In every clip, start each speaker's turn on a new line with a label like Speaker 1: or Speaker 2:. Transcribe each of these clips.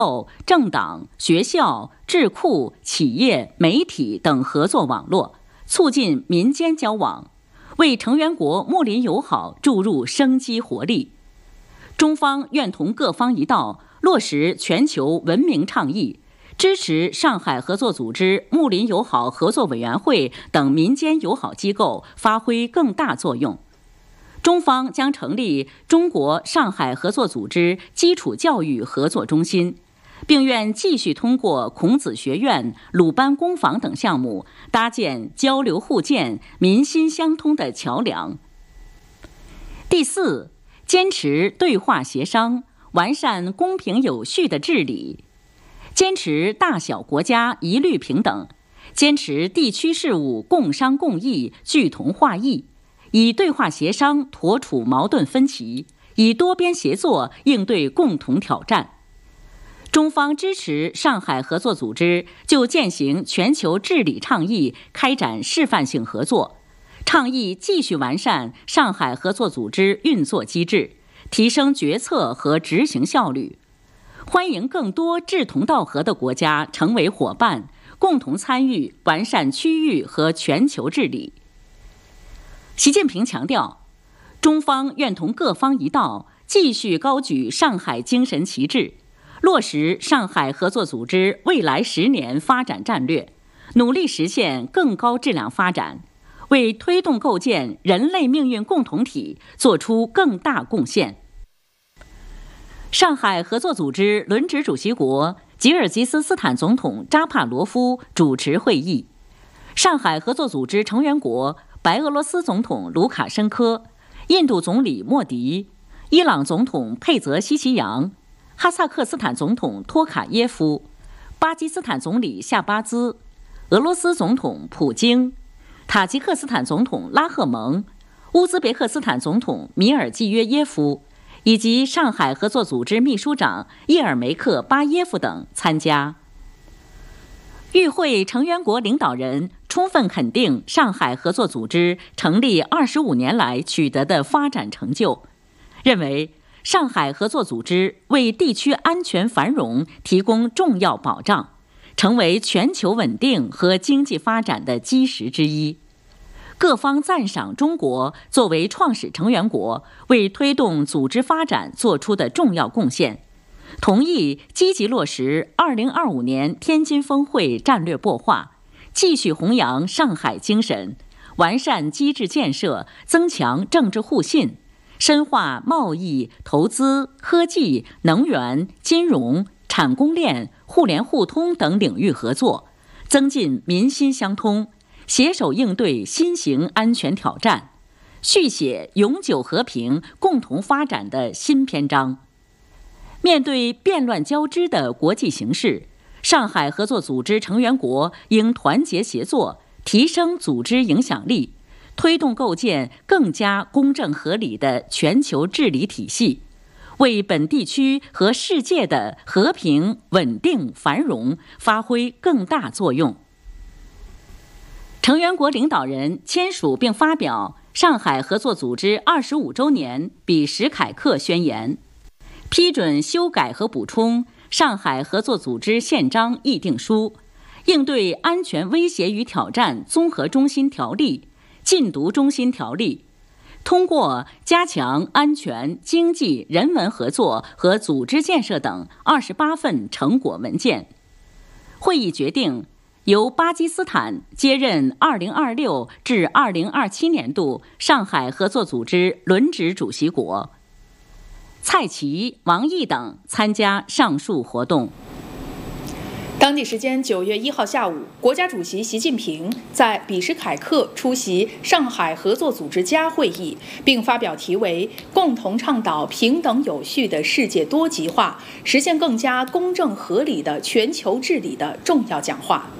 Speaker 1: 政党、学校、智库、企业、媒体等合作网络，促进民间交往，为成员国睦邻友好注入生机活力。中方愿同各方一道，落实全球文明倡议，支持上海合作组织睦邻友好合作委员会等民间友好机构发挥更大作用。中方将成立中国上海合作组织基础教育合作中心，并愿继续通过孔子学院、鲁班工坊等项目，搭建交流互鉴、民心相通的桥梁。第四，坚持对话协商，完善公平有序的治理，坚持大小国家一律平等，坚持地区事务共商共议、聚同化异，以对话协商妥处矛盾分歧，以多边协作应对共同挑战。中方支持上海合作组织就践行全球治理倡议开展示范性合作，倡议继续完善上海合作组织运作机制，提升决策和执行效率，欢迎更多志同道合的国家成为伙伴，共同参与完善区域和全球治理。习近平强调，中方愿同各方一道，继续高举上海精神旗帜，落实上海合作组织未来10年发展战略，努力实现更高质量发展，为推动构建人类命运共同体作出更大贡献。上海合作组织轮值主席国吉尔吉斯斯坦总统扎帕罗夫主持会议，上海合作组织成员国白俄罗斯总统卢卡申科、印度总理莫迪、伊朗总统佩泽西奇扬、哈萨克斯坦总统托卡耶夫、巴基斯坦总理夏巴兹、俄罗斯总统普京、塔吉克斯坦总统拉赫蒙、乌兹别克斯坦总统米尔济约耶夫以及上海合作组织秘书长叶尔梅克巴耶夫等参加。与会成员国领导人充分肯定上海合作组织成立25年来取得的发展成就，认为上海合作组织为地区安全繁荣提供重要保障，成为全球稳定和经济发展的基石之一。各方赞赏中国作为创始成员国为推动组织发展做出的重要贡献，同意积极落实2025年天津峰会战略擘画，继续弘扬上海精神，完善机制建设，增强政治互信，深化贸易、投资、科技、能源、金融、产供链、互联互通等领域合作，增进民心相通，携手应对新型安全挑战，续写永久和平共同发展的新篇章。面对变乱交织的国际形势，上海合作组织成员国应团结协作，提升组织影响力，推动构建更加公正合理的全球治理体系，为本地区和世界的和平、稳定、繁荣发挥更大作用。成员国领导人签署并发表上海合作组织25周年比什凯克宣言，批准修改和补充上海合作组织宪章议定书，应对安全威胁与挑战综合中心条例、禁毒中心条例，通过加强安全、经济、人文合作和组织建设等28份成果文件。会议决定由巴基斯坦接任2026至2027年度上海合作组织轮值主席国。蔡奇、王毅等参加上述活动。
Speaker 2: 当地时间9月1号下午，国家主席习近平在比什凯克出席上海合作组织家会议，并发表题为“共同倡导平等有序的世界多极化，实现更加公正合理的全球治理”的重要讲话。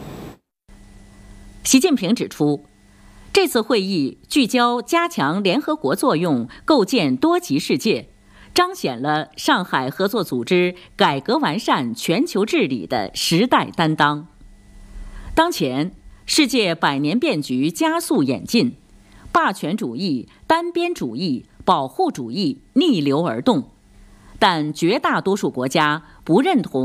Speaker 1: 习近平指出，这次会议聚焦加强联合国作用，构建多极世界，彰显了上海合作组织改革完善全球治理的时代担当。当前，世界百年变局加速演进，霸权主义、单边主义、保护主义逆流而动， 但绝大多数国家不认同